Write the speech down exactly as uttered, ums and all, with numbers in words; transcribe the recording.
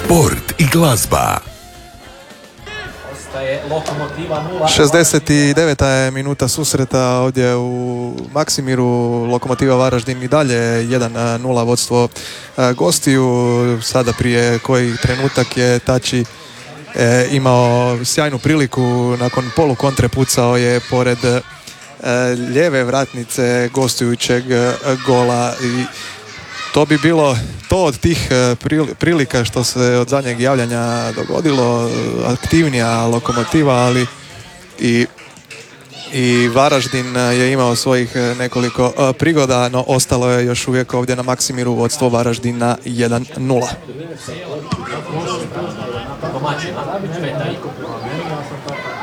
sport i glazba. šezdeset deveta je minuta susreta ovdje u Maksimiru. Lokomotiva Varaždin i dalje jedan nula vodstvo gostiju. Sada prije koji trenutak je Tači e, imao sjajnu priliku, nakon polu kontre pucao je pored e, lijeve vratnice gostujućeg gola i to bi bilo to od tih prilika što se od zadnjeg javljanja dogodilo. Aktivnija Lokomotiva, ali i, i Varaždin je imao svojih nekoliko prigoda, no ostalo je još uvijek ovdje na Maksimiru vodstvo Varaždina jedan nula. Domaćina, peta i